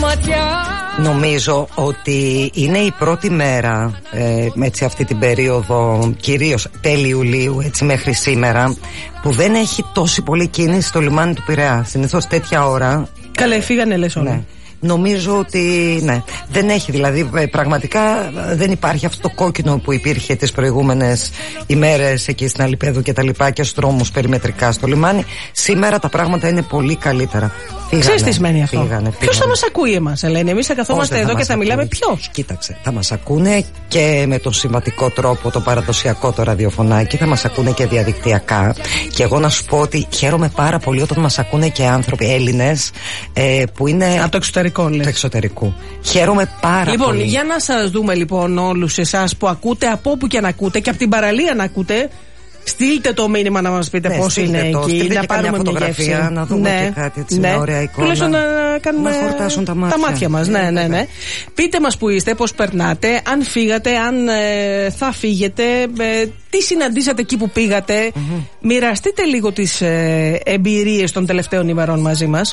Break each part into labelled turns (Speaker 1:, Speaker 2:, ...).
Speaker 1: ματιά.
Speaker 2: Νομίζω ότι είναι η πρώτη μέρα έτσι αυτή την περίοδο, κυρίως τέλη Ιουλίου έτσι μέχρι σήμερα, που δεν έχει τόση πολύ κίνηση στο λιμάνι του Πειραιά. Συνήθως τέτοια ώρα.
Speaker 3: Καλά, φύγανε λες όλοι.
Speaker 2: Ναι. Νομίζω ότι ναι, δεν έχει, δηλαδή πραγματικά δεν υπάρχει αυτό το κόκκινο που υπήρχε τις προηγούμενες ημέρες εκεί στην Αλιπέδου και τα λοιπά και στους δρόμους περιμετρικά στο λιμάνι. Σήμερα τα πράγματα είναι πολύ καλύτερα.
Speaker 3: Ξέρεις τι σημαίνει αυτό? Ποιος θα μας ακούει εμάς, Ελένη? Εμείς θα καθόμαστε εδώ και θα μιλάμε. Ποιος?
Speaker 2: Κοίταξε, θα μας ακούνε και με το συμβατικό τρόπο, το παραδοσιακό το ραδιοφωνάκι, θα μας ακούνε και διαδικτυακά. Και εγώ να σου πω ότι χαίρομαι πάρα πολύ όταν μας ακούνε και άνθρωποι Έλληνες που είναι
Speaker 3: από το εξωτερικό, λες.
Speaker 2: Το εξωτερικού. Χαίρομαι πάρα
Speaker 3: λοιπόν,
Speaker 2: πολύ.
Speaker 3: Για να σας δούμε λοιπόν όλους εσάς που ακούτε, από όπου και να ακούτε και από την παραλία να ακούτε. Στείλτε το μήνυμα να μας πείτε πώς είναι εκεί, να πάρουμε μια γεύση.
Speaker 2: Να δούμε και κάτι έτσι, μια ωραία εικόνα.
Speaker 3: Τουλάχιστον να κάνουμε
Speaker 2: να χορτάσουν τα μάτια
Speaker 3: μας. Ναι. Πείτε μας που είστε, πώς περνάτε, αν φύγατε, αν θα φύγετε, τι συναντήσατε εκεί που πήγατε. Μοιραστείτε λίγο τις εμπειρίες των τελευταίων ημερών μαζί μας.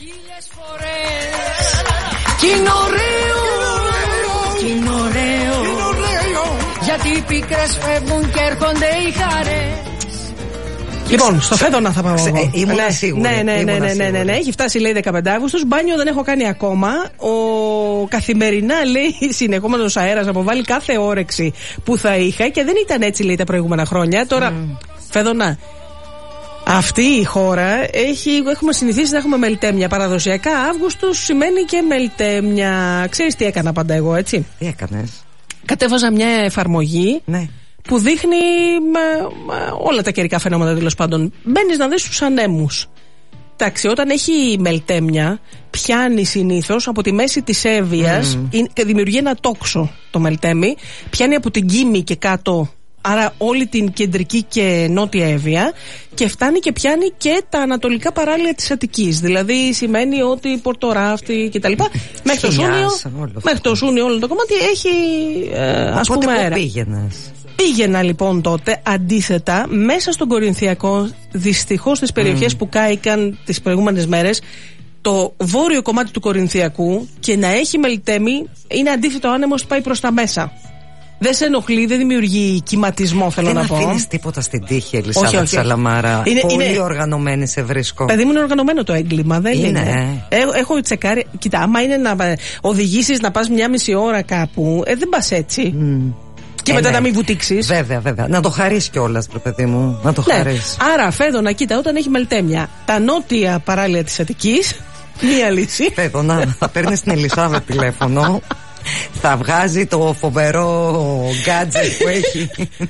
Speaker 1: Γιατί οι πίκρες φεύγουν και έρχονται οι χαρές.
Speaker 3: Λοιπόν, στο Φέδωνα θα πάω εγώ.
Speaker 2: Ήμουν σίγουρη.
Speaker 3: Ναι. Έχει φτάσει, λέει, 15 Αύγουστος. Μπάνιο δεν έχω κάνει ακόμα. Καθημερινά, λέει, συνεχόμενος αέρας αποβάλλει κάθε όρεξη που θα είχα και δεν ήταν έτσι, λέει, τα προηγούμενα χρόνια. Τώρα, Φέδωνα, αυτή η χώρα έχουμε συνηθίσει να έχουμε μελτέμια. Παραδοσιακά Αύγουστος σημαίνει και μελτέμια. Ξέρεις τι έκανα πάντα εγώ, έτσι?
Speaker 2: Τι έκανες?
Speaker 3: Κατέβαζα μια εφαρμογή που δείχνει όλα τα καιρικά φαινόμενα, τέλος πάντων. Μπαίνεις να δεις τους ανέμους. Εντάξει, όταν έχει μελτέμια, πιάνει συνήθως από τη μέση της Εύβοιας και δημιουργεί ένα τόξο το μελτέμι. Πιάνει από την Κίμη και κάτω, άρα όλη την κεντρική και νότια Εύβοια, και φτάνει και πιάνει και τα ανατολικά παράλια της Αττικής. Δηλαδή σημαίνει ότι Πορτοράφτη κτλ. Μέχρι το Σούνιο όλο το κομμάτι έχει ας πούμε αέρα. Πήγαινα λοιπόν τότε αντίθετα μέσα στον Κορινθιακό, δυστυχώς στις περιοχές που κάηκαν τις προηγούμενες μέρες, το βόρειο κομμάτι του Κορινθιακού, και να έχει μελτέμι είναι αντίθετο άνεμος, πάει προς τα μέσα. Δεν σε ενοχλεί, δεν δημιουργεί κυματισμό, θέλω να πω. Δεν
Speaker 2: αφήνεις τίποτα στην τύχη, Ελισάβετ Σαλαμάρα. Πολύ οργανωμένη σε βρίσκω.
Speaker 3: Παιδί μου, είναι οργανωμένο το έγκλημα, δεν είναι. Έχω τσεκάρει. Κοίτα, άμα είναι να οδηγήσεις να πας μια μισή ώρα κάπου, δεν πας έτσι. Και μετά να μην βουτήξεις.
Speaker 2: Βέβαια. Να το χαρείς κιόλας, παιδί μου. Να το χαρείς.
Speaker 3: Άρα, Φέδωνα, κοίτα, όταν έχει μελτέμια, τα νότια παράλια της Αττικής, μία λύση.
Speaker 2: Φέδωνα, θα παίρνεις την Ελισάβετ τηλέφωνο. Θα βγάζει το φοβερό gadget που έχει.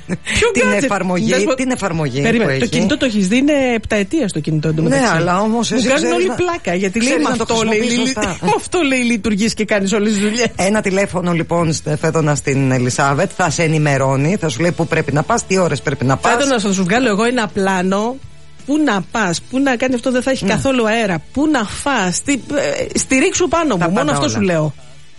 Speaker 2: Την εφαρμογή που έχει.
Speaker 3: Το κινητό το έχεις δει, είναι 7 ετία το κινητό.
Speaker 2: Ναι, αλλά όμως
Speaker 3: μου κάνουν όλη πλάκα. Γιατί λέει με αυτό λέει λειτουργείς και κάνεις όλες τις δουλειές.
Speaker 2: Ένα τηλέφωνο λοιπόν, Φέδωνα, στην Ελισάβετ, θα σε ενημερώνει, θα σου λέει πού πρέπει να πας, τι ώρες πρέπει να πας.
Speaker 3: Φέδωνα, θα σου βγάλω εγώ ένα πλάνο. Πού να πας, πού να κάνει αυτό, δεν θα έχει καθόλου αέρα. Πού να φας, στηρίξου πάνω μου. Μόνο αυτό σου λέω.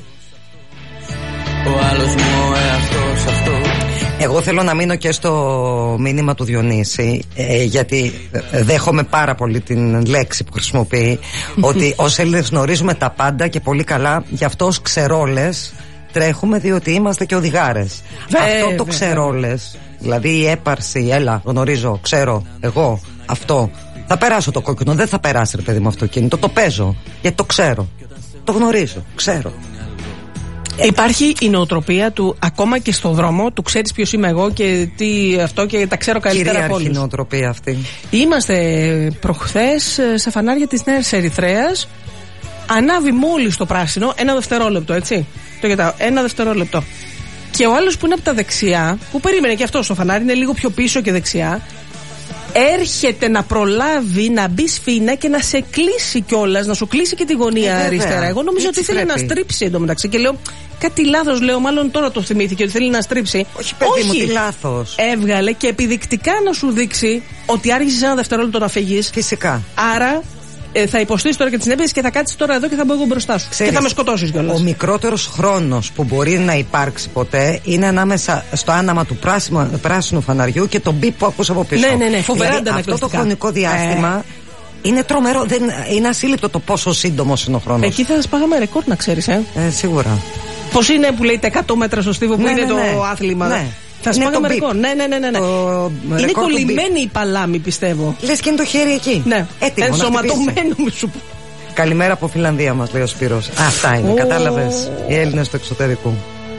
Speaker 4: Ο άλλος μου ο εαυτός αυτό.
Speaker 2: Εγώ θέλω να μείνω και στο μήνυμα του Διονύση, γιατί δέχομαι πάρα πολύ την λέξη που χρησιμοποιεί, ότι ως Έλληνες γνωρίζουμε τα πάντα και πολύ καλά, γι' αυτό ως ξερόλες τρέχουμε, διότι είμαστε και οδηγάρες. Αυτό το ξερόλες, δηλαδή η έπαρση, έλα γνωρίζω, ξέρω, εγώ, αυτό, θα περάσω το κόκκινο, δεν θα περάσει, ρε παιδί μου, αυτοκίνητο, το παίζω, γιατί το ξέρω, το γνωρίζω, ξέρω.
Speaker 3: Υπάρχει η νοοτροπία του ακόμα και στο δρόμο, του ξέρεις ποιος είμαι εγώ και τι αυτό, και τα ξέρω καλύτερα από όλους.
Speaker 2: Κυρίαρχη νοοτροπία αυτή.
Speaker 3: Είμαστε προχθές σε φανάρια της Νέας Ερυθρέας. Ανάβει μόλις το πράσινο, 1 δευτερόλεπτο, έτσι. Το κοιτάω, 1 δευτερόλεπτο. Και ο άλλος που είναι από τα δεξιά, που περίμενε και αυτό στο φανάρι, είναι λίγο πιο πίσω και δεξιά, έρχεται να προλάβει να μπει σφίνα και να σε κλείσει κιόλας, να σου κλείσει και τη γωνία αριστερά. Εγώ νομίζω ότι ήθελε να στρίψει εντωμεταξύ και λέω κάτι λάθος, λέω, μάλλον τώρα το θυμήθηκε ότι θέλει να στρίψει.
Speaker 2: Όχι, παιδί μου, τι λάθος.
Speaker 3: Έβγαλε και επιδεικτικά να σου δείξει ότι άργησες 1 δευτερόλεπτο να φύγεις.
Speaker 2: Φυσικά.
Speaker 3: Άρα θα υποστείς τώρα και τις συνέπειες και θα κάτσεις τώρα εδώ και θα μπω εγώ μπροστά σου. Ξέρεις, και θα με σκοτώσεις κιόλας. Ο
Speaker 2: μικρότερος χρόνος που μπορεί να υπάρξει ποτέ είναι ανάμεσα στο άναμα του πράσινου φαναριού και τον μπιπ που ακούς από πίσω.
Speaker 3: Ναι, φοβερά
Speaker 2: δηλαδή, αυτό το χρονικό διάστημα Είναι τρομερό, είναι ασύλληπτο το πόσο σύντομος είναι ο χρόνος.
Speaker 3: Εκεί θα σπάγαμε ρεκόρ, να ξέρεις,
Speaker 2: σίγουρα.
Speaker 3: Πώς είναι που λέει τα 100 μέτρα στο στίβο που είναι το άθλημα.
Speaker 2: Ναι.
Speaker 3: Θα σπάγαμε ρεκόρ. Ναι. Είναι κολλημένη η παλάμη, πιστεύω.
Speaker 2: Λες και είναι το χέρι εκεί.
Speaker 3: Ναι. Ενσωματωμένο, μη σου πω.
Speaker 2: Καλημέρα από Φιλανδία μας λέει ο Σπύρος. Αυτά είναι, κατάλαβες. Οι Έλληνες του εξωτερικού.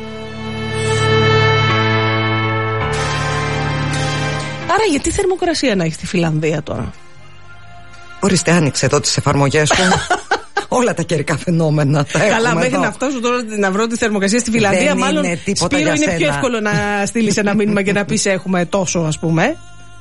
Speaker 3: Άρα γιατί θερμοκρασία να έχει στη Φιλανδία τώρα?
Speaker 2: Ορίστε, άνοιξε εδώ τις εφαρμογές σου. Όλα τα καιρικά φαινόμενα.
Speaker 3: Καλά, μέχρι να φτάσω τώρα να βρω τη θερμοκρασία στη Φιλανδία, μάλλον Σπύρο είναι πιο εύκολο να στείλεις ένα μήνυμα και να πεις έχουμε τόσο, ας πούμε.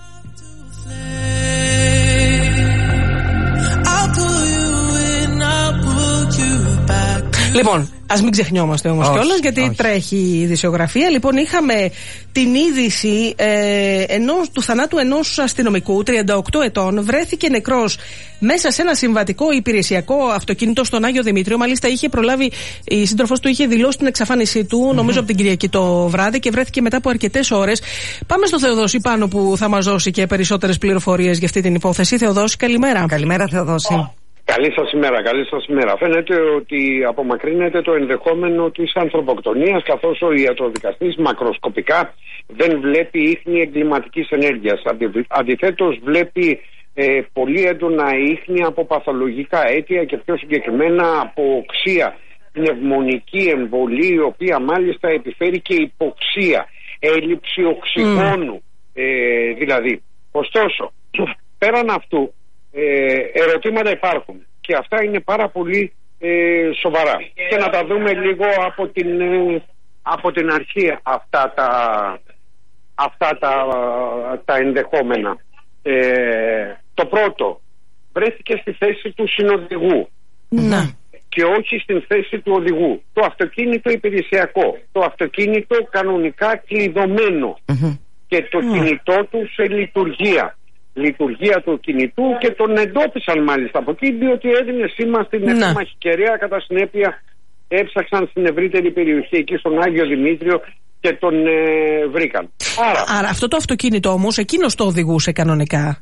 Speaker 3: Λοιπόν, ας μην ξεχνιόμαστε όμως κιόλας, γιατί τρέχει η ειδησιογραφία. Λοιπόν, είχαμε την είδηση του θανάτου ενός αστυνομικού, 38 ετών, βρέθηκε νεκρός μέσα σε ένα συμβατικό υπηρεσιακό αυτοκίνητο στον Άγιο Δημήτριο. Μάλιστα, είχε προλάβει, η σύντροφός του είχε δηλώσει την εξαφάνισή του, νομίζω από την Κυριακή το βράδυ, και βρέθηκε μετά από αρκετές ώρες. Πάμε στο Θεοδόση πάνω που θα μας δώσει και περισσότερες πληροφορίες για αυτή την υπόθεση. Θεοδόση, καλημέρα.
Speaker 2: Καλημέρα, Θεοδόση.
Speaker 5: Καλή σας ημέρα. Φαίνεται ότι απομακρύνεται το ενδεχόμενο της ανθρωποκτονίας, καθώς ο ιατροδικαστής μακροσκοπικά δεν βλέπει ίχνη εγκληματικής ενέργειας. Αντιθέτως βλέπει πολύ έντονα ίχνη από παθολογικά αίτια και πιο συγκεκριμένα από οξεία, πνευμονική εμβολή, η οποία μάλιστα επιφέρει και υποξία, έλλειψη οξυγόνου δηλαδή. Ωστόσο, πέραν αυτού, ερωτήματα υπάρχουν και αυτά είναι πάρα πολύ σοβαρά, και να τα δούμε λίγο από την αρχή αυτά τα ενδεχόμενα. Το πρώτο, βρέθηκε στη θέση του συνοδηγού και όχι στην θέση του οδηγού. Το αυτοκίνητο υπηρεσιακό, το αυτοκίνητο κανονικά κλειδωμένο και το κινητό του σε λειτουργία του κινητού, και τον εντόπισαν μάλιστα από εκεί, διότι έδινε σήμα στην επίμαχη κεραία. Κατά συνέπεια έψαξαν στην ευρύτερη περιοχή εκεί στον Άγιο Δημήτριο και τον βρήκαν. Άρα
Speaker 3: αυτό το αυτοκίνητο όμως εκείνος το οδηγούσε κανονικά?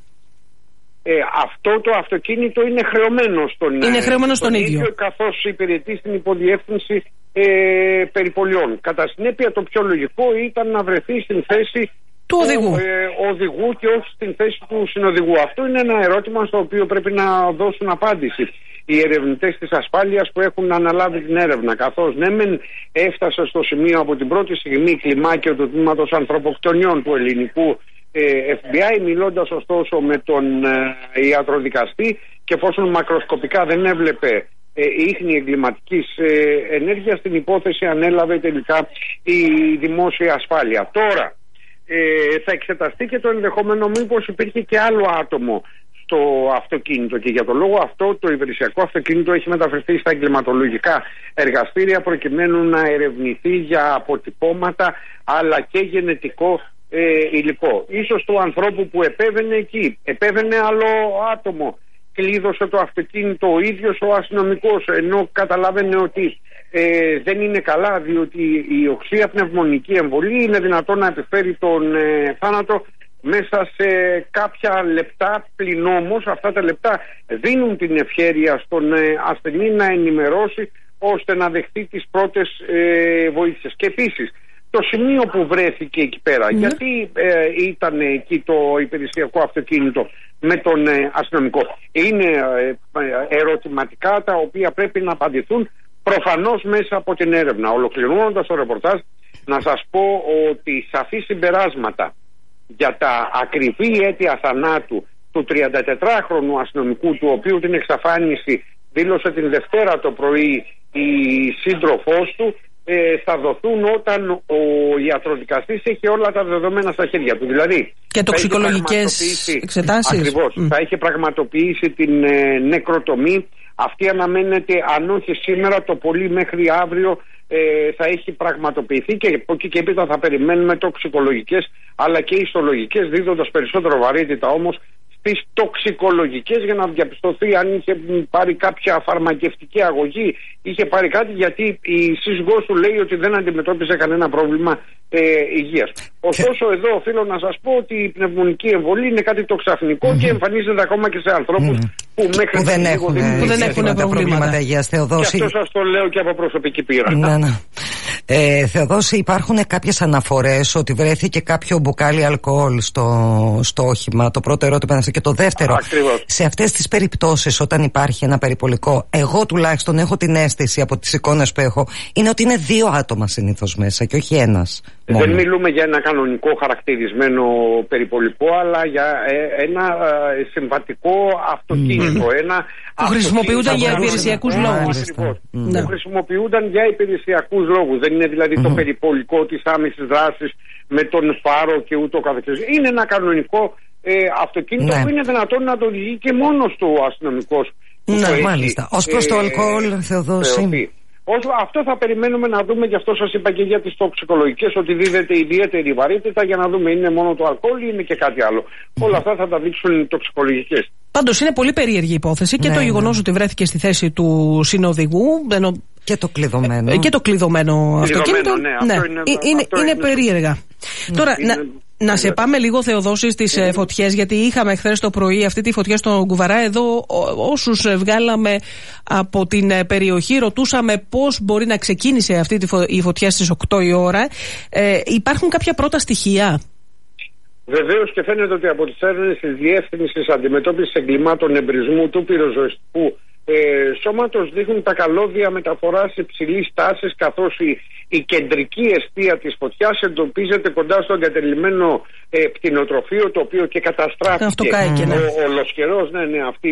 Speaker 5: Αυτό το αυτοκίνητο είναι χρεωμένο στον ίδιο, καθώς υπηρετεί στην υποδιεύθυνση περιπολιών. Κατά συνέπεια το πιο λογικό ήταν να βρεθεί στην θέση του οδηγού και όχι στην θέση του συνοδηγού. Αυτό είναι ένα ερώτημα στο οποίο πρέπει να δώσουν απάντηση οι ερευνητές της ασφάλειας που έχουν αναλάβει την έρευνα, καθώς ναι μεν έφτασε στο σημείο από την πρώτη στιγμή κλιμάκιο του τμήματος ανθρωποκτονιών του ελληνικού FBI, μιλώντας ωστόσο με τον ιατροδικαστή, και εφόσον μακροσκοπικά δεν έβλεπε ίχνη εγκληματικής ενέργειας, την υπόθεση ανέλαβε τελικά η δημόσια ασφάλεια. Τώρα θα εξεταστεί και το ενδεχόμενο μήπως υπήρχε και άλλο άτομο στο αυτοκίνητο, και για τον λόγο αυτό το υπηρεσιακό αυτοκίνητο έχει μεταφερθεί στα εγκληματολογικά εργαστήρια προκειμένου να ερευνηθεί για αποτυπώματα αλλά και γενετικό υλικό. Ίσως του ανθρώπου που επέβαινε εκεί, επέβαινε άλλο άτομο, κλείδωσε το αυτοκίνητο ο ίδιος ο αστυνομικός, ενώ καταλάβαινε ότι δεν είναι καλά, διότι η οξεία πνευμονική εμβολή είναι δυνατόν να επιφέρει τον θάνατο μέσα σε κάποια λεπτά, πλην όμως αυτά τα λεπτά δίνουν την ευχέρεια στον ασθενή να ενημερώσει ώστε να δεχτεί τις πρώτες βοήθειες. Και επίσης το σημείο που βρέθηκε εκεί πέρα, γιατί ήταν εκεί το υπηρεσιακό αυτοκίνητο με τον αστυνομικό, είναι ερωτηματικά τα οποία πρέπει να απαντηθούν προφανώς μέσα από την έρευνα. Ολοκληρώνοντας το ρεπορτάζ, να σας πω ότι σαφή συμπεράσματα για τα ακριβή αίτια θανάτου του 34χρονου αστυνομικού, του οποίου την εξαφάνιση δήλωσε την Δευτέρα το πρωί η σύντροφός του, θα δοθούν όταν ο ιατροδικαστής έχει όλα τα δεδομένα στα χέρια του. Δηλαδή
Speaker 3: και τοξικολογικές εξετάσεις.
Speaker 5: Ακριβώς. Θα έχει πραγματοποιήσει την νεκροτομή. Αυτή αναμένεται, αν όχι σήμερα, το πολύ μέχρι αύριο θα έχει πραγματοποιηθεί, και από εκεί και έπειτα θα περιμένουμε τοξικολογικές αλλά και ιστολογικές, δίδοντας περισσότερο βαρύτητα όμως τις τοξικολογικές για να διαπιστωθεί αν είχε πάρει κάποια φαρμακευτική αγωγή, είχε πάρει κάτι, γιατί η σύζυγός του λέει ότι δεν αντιμετώπιζε κανένα πρόβλημα υγείας. Ωστόσο εδώ οφείλω να σας πω ότι η πνευμονική εμβολή είναι κάτι το ξαφνικό και εμφανίζεται ακόμα και σε ανθρώπους που μέχρι
Speaker 2: που δεν έχουν προβλήματα υγείας. Θεοδόση,
Speaker 5: και αυτό σας το λέω και από προσωπική πείρα.
Speaker 2: Θεοδόση, υπάρχουν κάποιες αναφορές ότι βρέθηκε κάποιο μπουκάλι αλκοόλ στο όχημα. Το πρώτο ερώτημα είναι αυτό. Και το δεύτερο, σε αυτές τις περιπτώσεις όταν υπάρχει ένα περιπολικό, εγώ τουλάχιστον έχω την αίσθηση από τις εικόνες που έχω, είναι ότι είναι 2 άτομα συνήθως μέσα και όχι ένας.
Speaker 5: Δεν μιλούμε για ένα κανονικό χαρακτηρισμένο περιπολικό, αλλά για ένα συμβατικό αυτοκίνητο.
Speaker 3: Που χρησιμοποιούνταν για υπηρεσιακούς λόγους.
Speaker 5: Που χρησιμοποιούνταν για υπηρεσιακούς λόγους. Δεν είναι δηλαδή το περιπολικό της άμεσης δράσης με τον φάρο και ούτω καθεξής. Είναι ένα κανονικό αυτοκίνητο που είναι δυνατόν να το οδηγεί και μόνος του ο αστυνομικός.
Speaker 2: Μάλιστα. Ως προς το αλκοόλ, Θεοδόση.
Speaker 5: Αυτό θα περιμένουμε να δούμε, γι' αυτό σας είπα και για τις τοξικολογικές, ότι δίδεται ιδιαίτερη βαρύτητα για να δούμε είναι μόνο το αλκοόλ ή είναι και κάτι άλλο. Όλα αυτά θα τα δείξουν οι τοξικολογικές.
Speaker 3: Πάντως είναι πολύ περίεργη υπόθεση και το γεγονός ότι βρέθηκε στη θέση του συνοδηγού.
Speaker 2: Και το κλειδωμένο.
Speaker 3: Και το κλειδωμένο αυτοκίνητο. Είναι περίεργα. Τώρα, να σε πάμε λίγο, Θεοδόση, στις φωτιές, γιατί είχαμε χθες το πρωί αυτή τη φωτιά στον Κουβαρά. Εδώ όσους βγάλαμε από την περιοχή ρωτούσαμε πώς μπορεί να ξεκίνησε αυτή η φωτιά στις 8 η ώρα. Υπάρχουν κάποια πρώτα στοιχεία?
Speaker 5: Βεβαίως, και φαίνεται ότι από τις έρευνες της Διεύθυνσης Αντιμετώπισης Εγκλημάτων Εμπρισμού του Πυροσβεστικού σώματος δείχνουν τα καλώδια μεταφοράς υψηλής τάσης, καθώς η κεντρική εστία της φωτιάς εντοπίζεται κοντά στο εγκατελειμμένο πτηνοτροφείο, το οποίο και καταστράφηκε ολοσχερός. Αυτή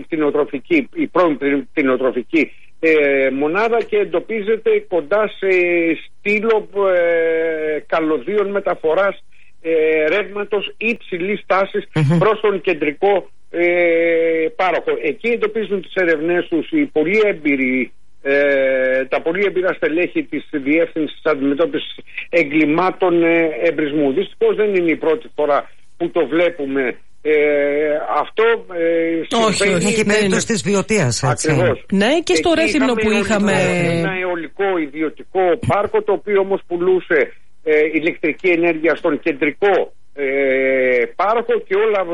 Speaker 5: η πρώην πτηνοτροφική μονάδα, και εντοπίζεται κοντά σε στήλο καλωδίων μεταφοράς ρεύματος υψηλής τάσης προς τον κεντρικό πάροχο. Εκεί εντοπίζουν τις ερευνές τους οι πολύ έμπειροι, τα πολύ έμπειρα στελέχη της Διεύθυνσης Αντιμετώπισης Εγκλημάτων Εμπρισμού. Δυστυχώς δεν είναι η πρώτη φορά που το βλέπουμε αυτό.
Speaker 2: Όχι, και περίπτωση της Βιωτίας.
Speaker 5: Ακριβώς.
Speaker 3: Ναι, και στο Ρέθυμνο που είχαμε
Speaker 5: ένα αιωλικό ιδιωτικό πάρκο, το οποίο όμως πουλούσε ηλεκτρική ενέργεια στον κεντρικό πάροχο, και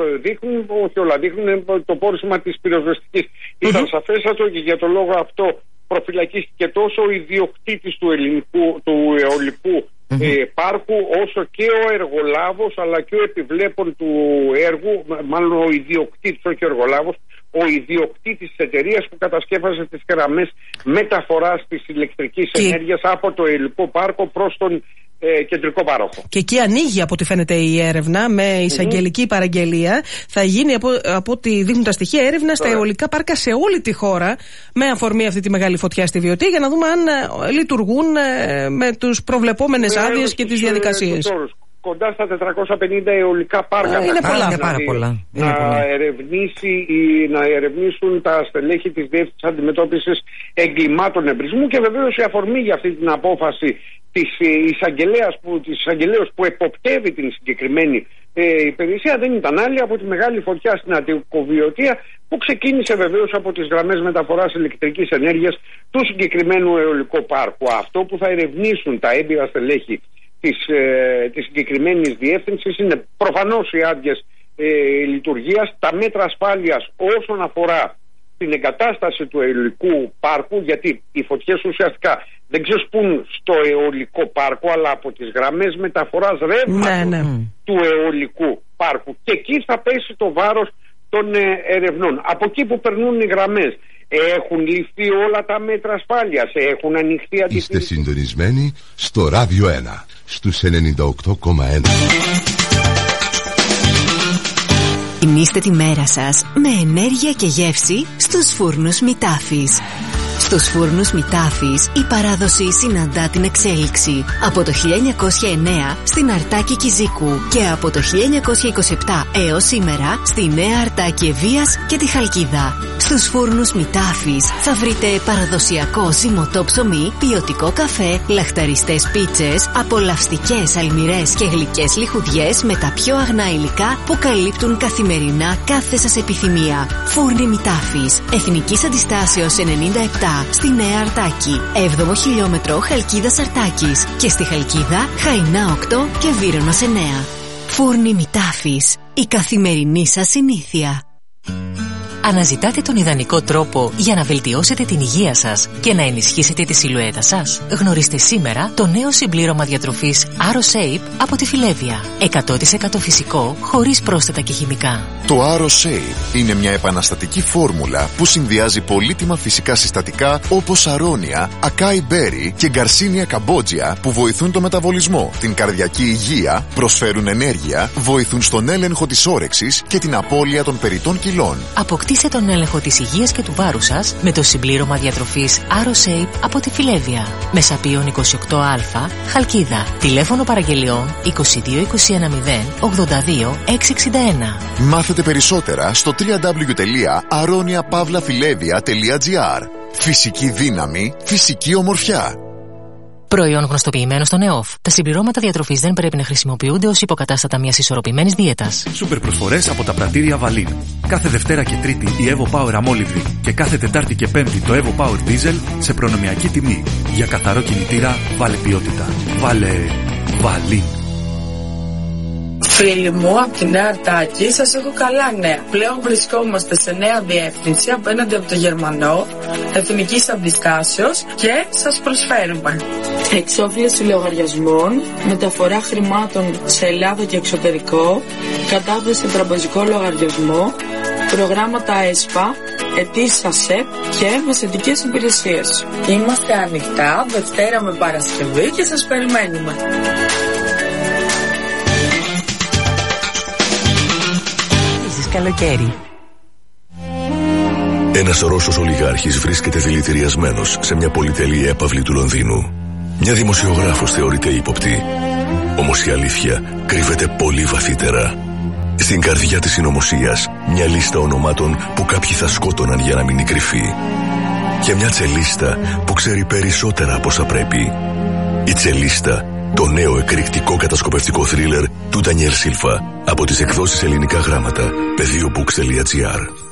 Speaker 5: όλα δείχνουν το πόρισμα της πυροσβεστικής. Ήταν σαφέστατο, και για το λόγο αυτό προφυλακίστηκε τόσο ο ιδιοκτήτης του αιωλικού πάρκου, όσο και ο εργολάβος, αλλά και ο επιβλέπων του έργου, μάλλον ο ιδιοκτήτης, όχι ο εργολάβος, ο ιδιοκτήτης της εταιρείας που κατασκεύασε τις γραμμές μεταφοράς της ηλεκτρικής ενέργειας από το αιωλικό πάρκο προς τον κεντρικό πάροχο.
Speaker 3: Και εκεί ανοίγει, από ό,τι φαίνεται, η έρευνα με εισαγγελική παραγγελία. Θα γίνει, από ό,τι δείχνουν τα στοιχεία, έρευνα στα αιωλικά πάρκα σε όλη τη χώρα, με αφορμή αυτή τη μεγάλη φωτιά στη Βιωτία, για να δούμε αν λειτουργούν με τους προβλεπόμενες άδειες και τις διαδικασίες.
Speaker 5: Κοντά στα 450 αιωλικά πάρκα.
Speaker 2: Είναι πάρα πολλά.
Speaker 5: Να ερευνήσουν τα στελέχη της Διεύθυνσης Αντιμετώπισης Εγκλημάτων Εμπρισμού, και βεβαίως η αφορμή για αυτή την απόφαση της εισαγγελέως που εποπτεύει την συγκεκριμένη υπηρεσία δεν ήταν άλλη από τη μεγάλη φωτιά στην Αττικοβιωτία, που ξεκίνησε βεβαίως από τις γραμμές μεταφοράς ηλεκτρικής ενέργειας του συγκεκριμένου αιωλικού πάρκου. Αυτό που θα ερευνήσουν τα έμπειρα στελέχη της συγκεκριμένης διεύθυνσης είναι προφανώς οι άδειες λειτουργίας, τα μέτρα ασφάλειας όσον αφορά την εγκατάσταση του αιωλικού πάρκου, γιατί οι φωτιές ουσιαστικά δεν ξεσπούν στο αιωλικό πάρκο, αλλά από τις γραμμές μεταφοράς ρεύματος του αιωλικού πάρκου, και εκεί θα πέσει το βάρος των ερευνών. Από εκεί που περνούν οι γραμμές έχουν ληφθεί όλα τα μέτρα ασφάλειας, έχουν ανοιχτεί αντιθέσεις.
Speaker 6: Είστε συντονισμένοι στο Ράδιο 1 στους 98,1.
Speaker 7: Γεμίστε τη μέρα σας με ενέργεια και γεύση στους φούρνους Μητάφης. Στους φούρνους Μητάφης η παράδοση συναντά την εξέλιξη. Από το 1909 στην Αρτάκη Κιζίκου και από το 1927 έως σήμερα στη Νέα Αρτάκη Ευβοίας και τη Χαλκίδα. Στους φούρνους Μητάφης θα βρείτε παραδοσιακό ζυμωτό ψωμί, ποιοτικό καφέ, λαχταριστές πίτσες, απολαυστικές αλμυρές και γλυκές λιχουδιές με τα πιο αγνά υλικά που καλύπτουν καθημερινά κάθε σας επιθυμία. Φούρνοι Μητάφης, Εθνικής Αντιστάσεως 97 στη Νέα Αρτάκη, 7ο χιλιόμετρο Χαλκίδας Αρτάκης και στη Χαλκίδα Χαϊνά 8 και Βύρωνος 9. Φούρνοι Μητάφης, η καθημερινή σας συνήθεια.
Speaker 8: Αναζητάτε τον ιδανικό τρόπο για να βελτιώσετε την υγεία σας και να ενισχύσετε τη σιλουέτα σας? Γνωρίστε σήμερα το νέο συμπλήρωμα διατροφής AroShape από τη Φιλέβια. 100% φυσικό, χωρίς πρόσθετα και χημικά.
Speaker 9: Το AroShape είναι μια επαναστατική φόρμουλα που συνδυάζει πολύτιμα φυσικά συστατικά όπως αρώνια, ακάι μπέρι και γκαρσίνια καμπότζια που βοηθούν το μεταβολισμό, την καρδιακή υγεία, προσφέρουν ενέργεια, βοηθούν στον έλεγχο της όρεξης και την απώλεια των περιττών κιλών.
Speaker 8: Αποκτήστε τον έλεγχο της υγείας και του βάρους σας με το συμπλήρωμα διατροφής AroShape από τη Φιλέβια. Μεσαπίων 28α, Χαλκίδα. Τηλέφωνο παραγγελιών 22 210 82 661.
Speaker 9: Μάθετε περισσότερα στο www.aroniapavlafilevia.gr. Φυσική δύναμη, φυσική ομορφιά.
Speaker 8: Προϊόν γνωστοποιημένο στον ΕΟΦ. Τα συμπληρώματα διατροφής δεν πρέπει να χρησιμοποιούνται ως υποκατάστατα μιας ισορροπημένης δίαιτας.
Speaker 10: Σούπερ προσφορές από τα πρατήρια Βαλίν. Κάθε Δευτέρα και Τρίτη η Evo Power Αμόλυβδη και κάθε Τετάρτη και Πέμπτη το Evo Power Diesel σε προνομιακή τιμή. Για καθαρό κινητήρα, βάλε ποιότητα. Βάλε Βαλίν.
Speaker 11: Φίλοι μου, από τη Νέα Αρτάκη σας έχω καλά νέα. Πλέον βρισκόμαστε σε νέα διεύθυνση απέναντι από το Γερμανό, Εθνικής Αντιστάσεως και σας προσφέρουμε εξόφληση λογαριασμών, μεταφορά χρημάτων σε Ελλάδα και εξωτερικό, κατάθεση σε τραπεζικό λογαριασμό, προγράμματα ΕΣΠΑ, αιτήσεις ΑΣΕΠ και μεσαιτικές υπηρεσίες. Είμαστε ανοιχτά Δευτέρα με Παρασκευή και σας περιμένουμε.
Speaker 8: Καλοκαίρι.
Speaker 12: Ένας Ρώσος ολιγάρχης βρίσκεται δηλητηριασμένος σε μια πολυτελή έπαυλη του Λονδίνου. Μια δημοσιογράφος θεωρείται ύποπτη. Όμως η αλήθεια κρύβεται πολύ βαθύτερα. Στην καρδιά της συνωμοσίας, μια λίστα ονομάτων που κάποιοι θα σκότωναν για να μείνει κρυφή. Και μια τσελίστα που ξέρει περισσότερα από όσα πρέπει. Η τσελίστα, το νέο εκρηκτικό κατασκοπευτικό θρίλερ του Ντανιέλ Σίλβα από τις εκδόσεις Ελληνικά Γράμματα, πεδίobooks.gr.